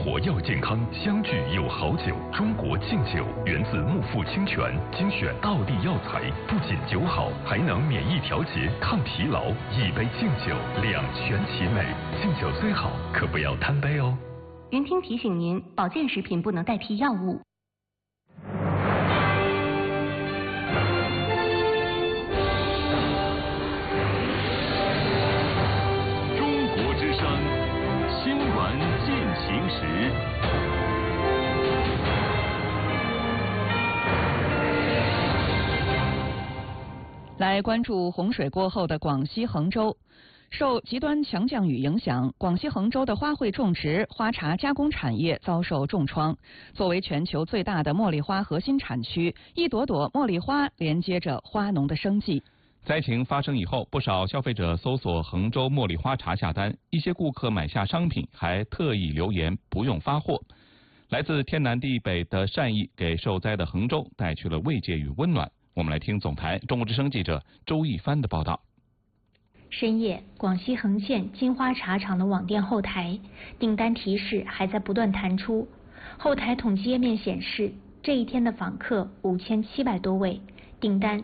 活要健康，相聚有好酒。中国敬酒源自木富清泉，精选道地药材，不仅酒好，还能免疫调节、抗疲劳。一杯敬酒，两全其美。敬酒虽好，可不要贪杯哦。 云听提醒您，保健食品不能代替药物。 中国之声，新闻进行时。 来关注洪水过后的广西衡州。受极端强降雨影响，广西衡州的花卉种植、花茶加工产业遭受重创。作为全球最大的茉莉花核心产区，一朵朵茉莉花连接着花农的生计。 灾情发生以后，不少消费者搜索衡州茉莉花茶下单，一些顾客买下商品还特意留言不用发货。来自天南地北的善意给受灾的衡州带去了慰藉与温暖。我们来听总台中国之声记者周一帆的报道。 深夜，广西衡县金花茶厂的网店后台订单提示还在不断弹出，后台统计页面显示，这一天的访客5700多位，订单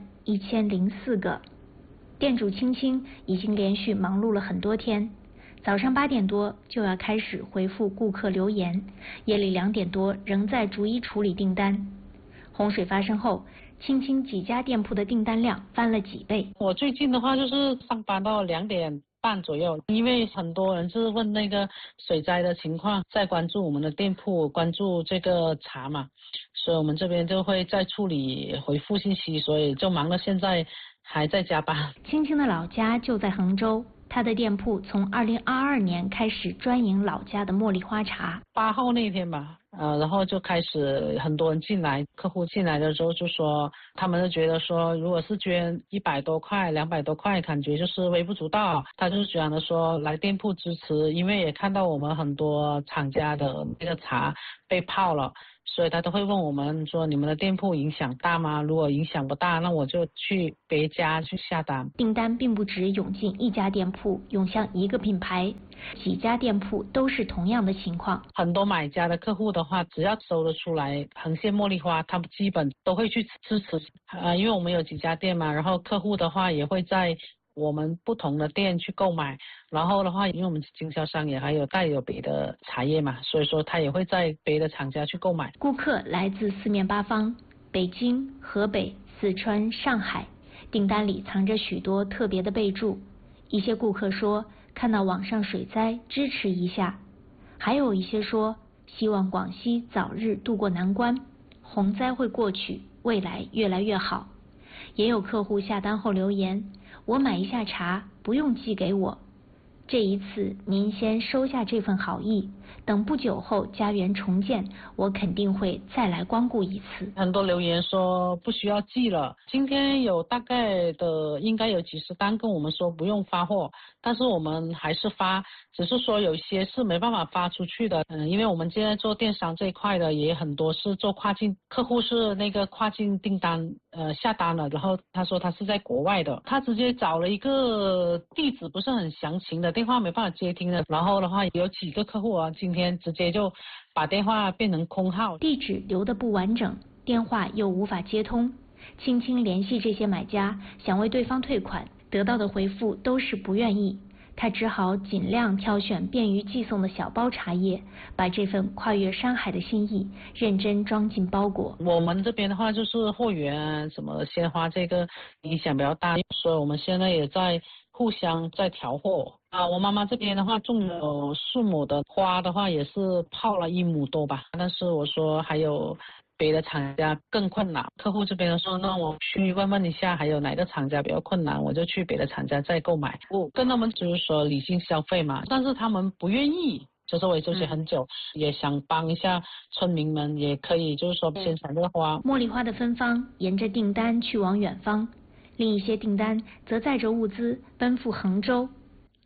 1004个。店主青青已经连续忙碌了很多天，早上8点多就要开始回复顾客留言，夜里2点多仍在逐一处理订单。洪水发生后，青青几家店铺的订单量翻了几倍。 我最近的话就是上班到2点半左右，因为很多人是问那个水灾的情况，在关注我们的店铺，关注这个茶嘛，所以我们这边就会再处理回复信息，所以就忙到现在还在加班。 青青的老家就在衡州，他的店铺从2022年开始专营老家的茉莉花茶。 8号那天吧，然后就开始很多人进来，客户进来的时候就说，他们就觉得说，如果是捐100多块、200多块，感觉就是微不足道。他就是讲的说来店铺支持，因为也看到我们很多厂家的那个茶被泡了。所以他都会问我们说，你们的店铺影响大吗？如果影响不大，那我就去别家去下单。 订单并不只涌进一家店铺，涌向一个品牌，几家店铺都是同样的情况。 很多买家的客户的话，只要搜得出来衡县茉莉花，他们基本都会去支持。因为我们有几家店嘛，然后客户的话也会在我们不同的店去购买，然后的话，因为我们经销商也还有带有别的茶叶嘛，所以说他也会在别的厂家去购买。 顾客来自四面八方，北京、河北、四川、上海，订单里藏着许多特别的备注。一些顾客说看到网上水灾支持一下，还有一些说希望广西早日渡过难关，洪灾会过去，未来越来越好。也有客户下单后留言，我买一下茶，不用寄给我。这一次您先收下这份好意，等不久后家园重建，我肯定会再来光顾一次。 很多留言说不需要寄了，今天有大概的应该有几十单跟我们说不用发货，但是我们还是发，只是说有些是没办法发出去的。因为我们现在做电商这一块的也很多是做跨境，客户是那个跨境订单下单了，然后他说他是在国外的，他直接找了一个地址不是很详情的电话没办法接听的，然后的话有几个客户啊今天直接就把电话变成空号， 地址留得不完整，电话又无法接通。轻轻联系这些买家，想为对方退款，得到的回复都是不愿意。他只好尽量挑选便于寄送的小包茶叶，把这份跨越山海的心意认真装进包裹。 我们这边的话就是货源什么鲜花这个影响比较大，所以我们现在也在互相在调货。我妈妈这边的话种有4亩的花的话也是泡了1亩多吧，但是我说还有别的厂家更困难，客户这边说那我去问问一下还有哪个厂家比较困难，我就去别的厂家再购买。我跟他们就是说理性消费嘛，但是他们不愿意，就是我也休息很久，也想帮一下村民们，也可以就是说生产这个花。 茉莉花的芬芳沿着订单去往远方，另一些订单则载着物资奔赴衡州。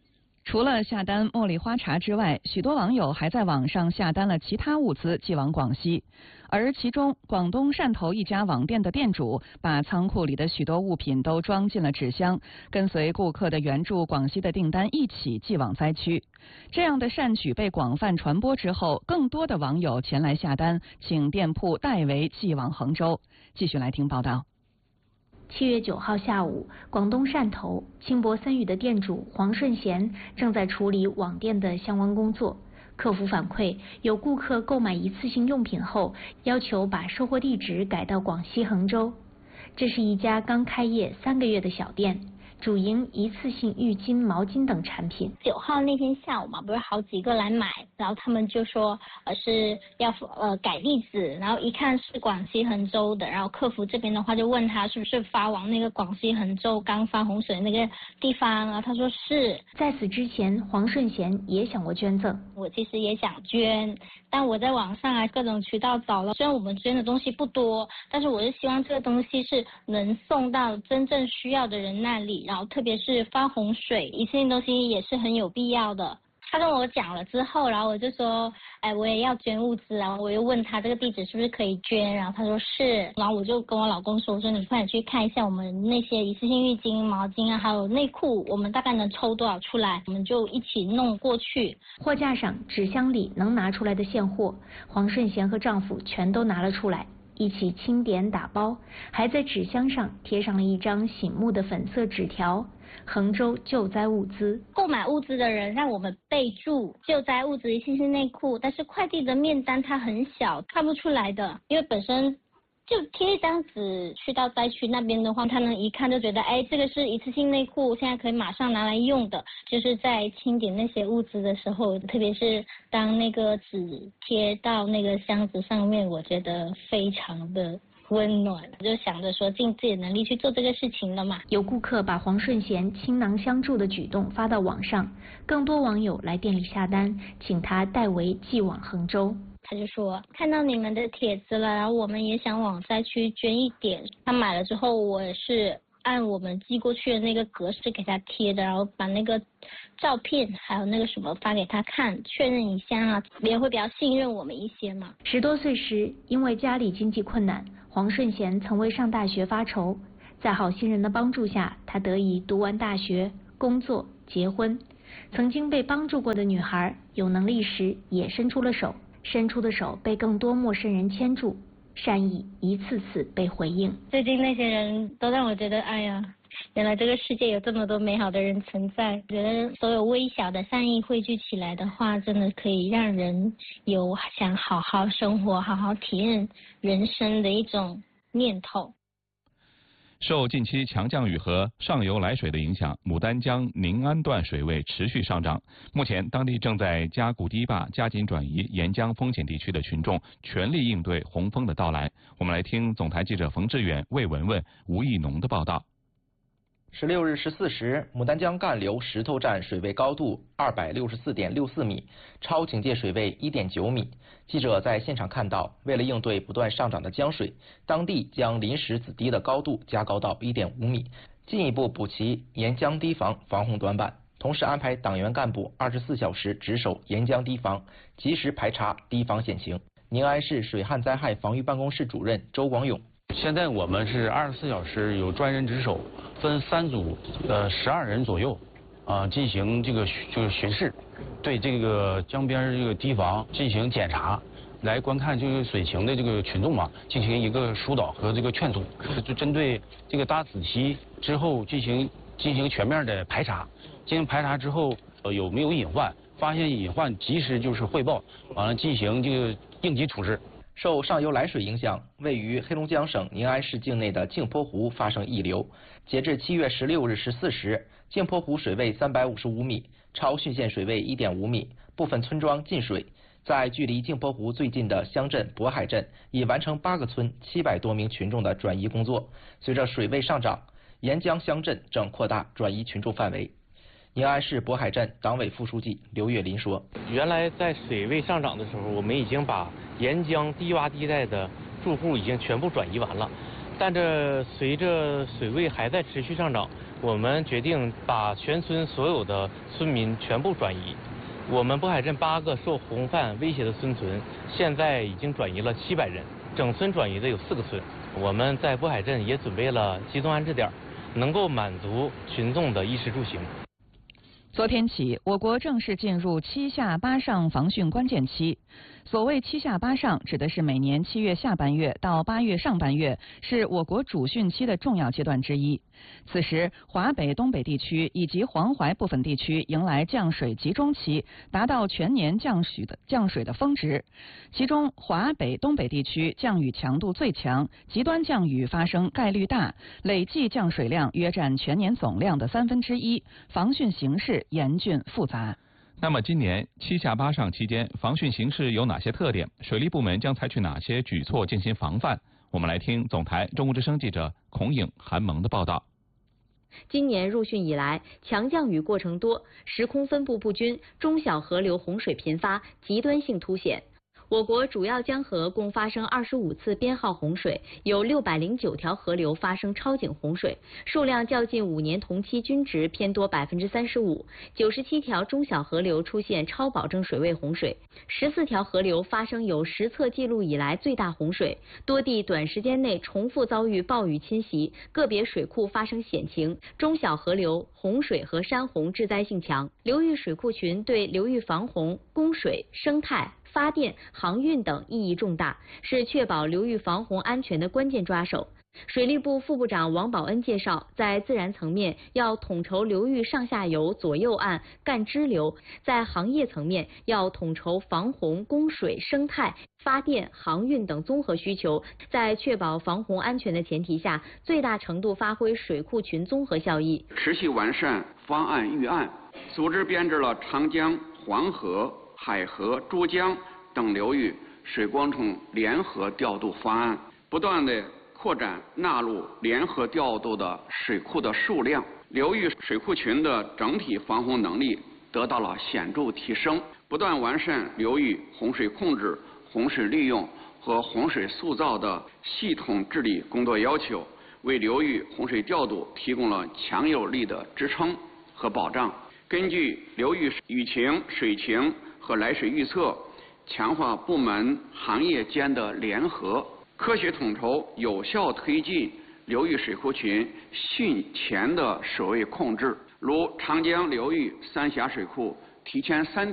除了下单茉莉花茶之外，许多网友还在网上下单了其他物资寄往广西，而其中广东汕头一家网店的店主把仓库里的许多物品都装进了纸箱，跟随顾客的援助广西的订单一起寄往灾区。这样的善举被广泛传播之后，更多的网友前来下单，请店铺代为寄往衡州。继续来听报道。 7月9号下午，广东汕头轻薄森语的店主黄顺贤正在处理网店的相关工作。客服反馈，有顾客购买一次性用品后，要求把收货地址改到广西衡州。这是一家刚开业3个月的小店，主营一次性浴巾、毛巾等产品。 9号那天下午嘛，不是好几个来买，然后他们就说是要改地址，然后一看是广西衡州的，然后客服这边的话就问他是不是发往那个广西衡州刚发洪水那个地方，然后他说是。 在此之前，黄顺贤也想过捐赠， 我其实也想捐，但我在网上各种渠道找了，虽然我们捐的东西不多，但是我是希望这个东西是能送到真正需要的人那里，然后特别是发洪水，一次性东西也是很有必要的。他跟我讲了之后，然后我就说，我也要捐物资，然后我又问他这个地址是不是可以捐，然后他说是，然后我就跟我老公说你快点去看一下我们那些一次性浴巾、毛巾啊，还有内裤，我们大概能抽多少出来，我们就一起弄过去。 货架上纸箱里能拿出来的现货，黄顺贤和丈夫全都拿了出来，一起清点打包，还在纸箱上贴上了一张醒目的粉色纸条：衡州救灾物资。 购买物资的人让我们备注救灾物资一次性内裤，但是快递的面单它很小，看不出来的，因为本身就贴一张纸去到灾区那边的话，他能一看就觉得，这个是一次性内裤，现在可以马上拿来用的。就是在清点那些物资的时候，特别是当那个纸贴到那个箱子上面，我觉得非常的温暖，就想着说尽自己的能力去做这个事情了嘛。 有顾客把黄顺贤倾囊相助的举动发到网上，更多网友来店里下单，请他代为寄往衡州。 他就说看到你们的帖子了，然后我们也想往灾区捐一点。他买了之后，我也是按我们寄过去的那个格式给他贴的，然后把那个照片还有那个什么发给他看，确认一下啊，也会比较信任我们一些嘛。 10多岁时，因为家里经济困难，黄顺贤曾为上大学发愁，在好心人的帮助下，他得以读完大学、工作、结婚。曾经被帮助过的女孩，有能力时也伸出了手，伸出的手被更多陌生人牵住，善意一次次被回应。 最近那些人都让我觉得，原来这个世界有这么多美好的人存在。觉得所有微小的善意汇聚起来的话，真的可以让人有想好好生活、好好体验人生的一种念头。 受近期强降雨和上游来水的影响，牡丹江宁安段水位持续上涨。目前，当地正在加固堤坝，加紧转移沿江风险地区的群众，全力应对洪峰的到来。我们来听总台记者冯志远、魏文文、吴义农的报道。 16日14时，牡丹江干流石头站水位高度264.64米，超警戒水位1.9米。记者在现场看到，为了应对不断上涨的江水，当地将临时子堤的高度加高到1.5米，进一步补齐沿江堤防防洪短板。同时安排党员干部24小时值守沿江堤防，及时排查堤防险情。宁安市水旱灾害防御办公室主任周广勇。 现在我们是24小时有专人值守，分3组，12人左右，进行这个巡视，对这个江边这个堤防进行检查，来观看这个水情的这个群众嘛，进行一个疏导和这个劝阻，就针对这个搭子期之后进行全面的排查，进行排查之后有没有隐患，发现隐患及时就是汇报，完了进行这个应急处置。 受上游来水影响，位于黑龙江省宁安市境内的镜泊湖发生溢流。截至7月16日14时，镜泊湖水位355米，超汛线水位1.5米，部分村庄进水。在距离镜泊湖最近的乡镇渤海镇，已完成8个村700多名群众的转移工作。随着水位上涨，沿江乡镇正扩大转移群众范围。宁安市渤海镇党委副书记刘月林说：“ 原来在水位上涨的时候，我们已经把沿江低洼地带的住户已经全部转移完了，但这随着水位还在持续上涨， 我们决定把全村所有的村民全部转移。我们渤海镇8个受洪泛威胁的村村，现在已经转移了700人，整村转移的有4个村。我们在渤海镇也准备了集中安置点，能够满足群众的衣食住行。 昨天起，我国正式进入7下8上防汛关键期。所谓7下8上，指的是每年7月下半月到8月上半月是我国主汛期的重要阶段之一。此时，华北、东北地区以及黄淮部分地区迎来降水集中期，达到全年降水的峰值。其中，华北、东北地区降雨强度最强，极端降雨发生概率大，累计降水量约占全年总量的1/3，防汛形势严峻复杂。 那么今年7下8上期间，防汛形势有哪些特点？水利部门将采取哪些举措进行防范？我们来听总台中国之声记者孔颖、韩萌的报道。 今年入汛以来，强降雨过程多，时空分布不均，中小河流洪水频发，极端性凸显。我国主要江河共发生25次编号洪水，有609条河流发生超警洪水，数量较近5年同期均值偏多35%，97条中小河流出现超保证水位洪水，14条河流发生有实测记录以来最大洪水，多地短时间内重复遭遇暴雨侵袭，个别水库发生险情，中小河流洪水和山洪致灾性强。流域水库群对流域防洪、供水、生态、发电、航运等意义重大，是确保流域防洪安全的关键抓手。水利部副部长王宝恩介绍，在自然层面要统筹流域上下游、左右岸、干支流；在行业层面要统筹防洪、供水、生态、发电、航运等综合需求，在确保防洪安全的前提下，最大程度发挥水库群综合效益。 持续完善方案预案，组织编制了长江、黄河、海河、珠江等流域水光冲联合调度方案，不断的扩展纳入联合调度的水库的数量，流域水库群的整体防洪能力得到了显著提升，不断完善流域洪水控制、洪水利用和洪水塑造的系统治理工作要求，为流域洪水调度提供了强有力的支撑和保障。根据流域雨情、水情和来水预测，强化部门行业间的联合，科学统筹，有效推进流域水库群汛前的水位控制。如长江流域3峡水库提前3